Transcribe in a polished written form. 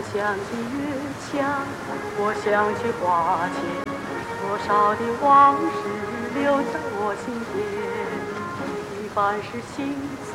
想起月墙，我想起花前，多少的往事留在我心田。一半是心。